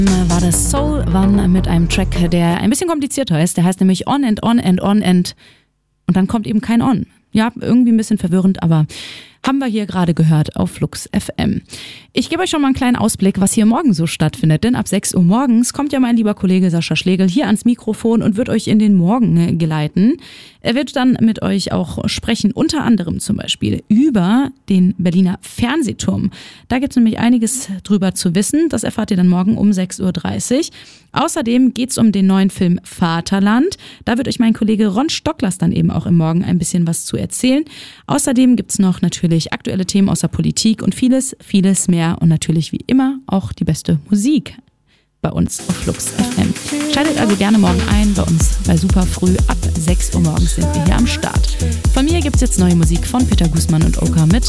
War das Soul One mit einem Track, der ein bisschen komplizierter ist. Der heißt nämlich On and On and On and dann kommt eben kein On. Ja, irgendwie ein bisschen verwirrend, aber haben wir hier gerade gehört auf Flux FM. Ich gebe euch schon mal einen kleinen Ausblick, was hier morgen so stattfindet, denn ab 6 Uhr morgens kommt ja mein lieber Kollege Sascha Schlegel hier ans Mikrofon und wird euch in den Morgen geleiten. Er wird dann mit euch auch sprechen, unter anderem zum Beispiel über den Berliner Fernsehturm. Da gibt es nämlich einiges drüber zu wissen, das erfahrt ihr dann morgen um 6.30 Uhr. Außerdem geht es um den neuen Film Vaterland. Da wird euch mein Kollege Ron Stocklers dann eben auch im Morgen ein bisschen was zu erzählen. Außerdem gibt es noch natürlich aktuelle Themen aus der Politik und vieles, vieles mehr. Und natürlich wie immer auch die beste Musik bei uns auf Flux FM. Schaltet also gerne morgen ein bei uns bei Super Früh. Ab 6 Uhr morgens sind wir hier am Start. Von mir gibt es jetzt neue Musik von Peter Guzman und Oka mit